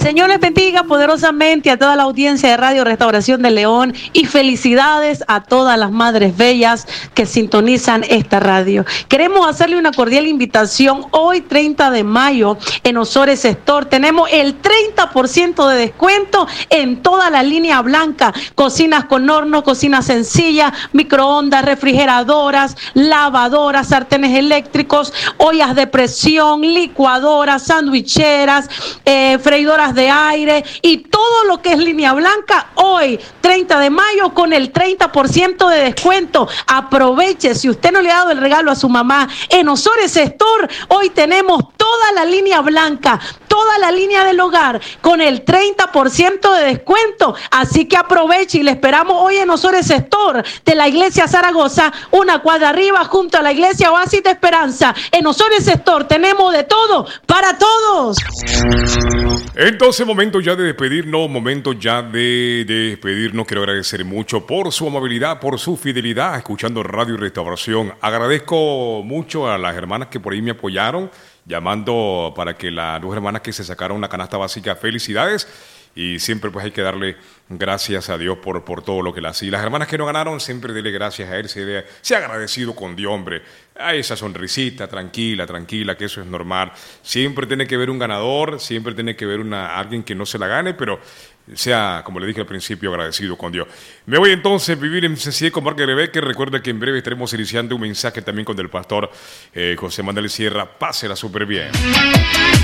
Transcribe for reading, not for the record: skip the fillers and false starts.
Señor les bendiga poderosamente a toda la audiencia de Radio Restauración de León y felicidades a todas las madres bellas que sintonizan esta radio. Queremos hacerle una cordial invitación hoy 30 de mayo en Ozores Store. Tenemos el 30% de descuento en toda la línea blanca, cocinas con horno, cocina sencilla, microondas, refrigeradoras, lavadoras, sartenes eléctricos, ollas de presión, licuadoras, sandwicheras, freidoras de aire y todo lo que es línea blanca hoy 30 de mayo con el 30% de descuento. Aproveche, si usted no le ha dado el regalo a su mamá en Ozores Store, hoy tenemos toda la línea blanca, toda la línea del hogar con el 30% de descuento, así que aproveche y le esperamos hoy en Ozores Store de la iglesia Zaragoza, una cuadra arriba junto a la iglesia Oasis de Esperanza. En Ozores Store tenemos de todo para todos. Entonces, momento ya de despedirnos. Quiero agradecer mucho por su amabilidad, por su fidelidad, escuchando Radio Restauración. Agradezco mucho a las hermanas que por ahí me apoyaron, llamando para que las dos hermanas que se sacaron una canasta básica, felicidades. Y siempre pues hay que darle gracias a Dios por todo lo que le hace. Y las hermanas que no ganaron, siempre dele gracias a Él, sea agradecido con Dios, hombre. A esa sonrisita, tranquila, que eso es normal. Siempre tiene que haber un ganador, siempre tiene que haber alguien que no se la gane, pero sea, como le dije al principio, agradecido con Dios. Me voy entonces a vivir en sencillez con Marca Rebeque. Recuerda que en breve estaremos iniciando un mensaje también con el pastor José Manuel Sierra. Pásela súper bien.